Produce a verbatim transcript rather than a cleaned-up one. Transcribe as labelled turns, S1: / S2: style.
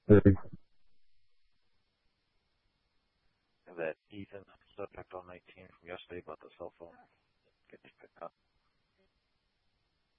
S1: Hey.
S2: That Ethan subject on nineteen from yesterday about the cell phone.